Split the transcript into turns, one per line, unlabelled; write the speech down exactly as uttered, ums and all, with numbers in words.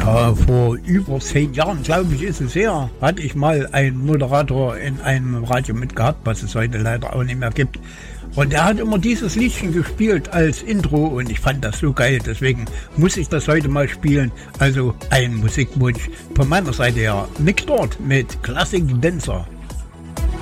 Ja, vor über zehn Jahren, glaube ich, ist es her, hatte ich mal einen Moderator in einem Radio mitgehabt, was es heute leider auch nicht mehr gibt. Und er hat immer dieses Liedchen gespielt als Intro und ich fand das so geil, deswegen muss ich das heute mal spielen. Also ein Musikwunsch von meiner Seite her. Nick Dort mit Classic Dancer.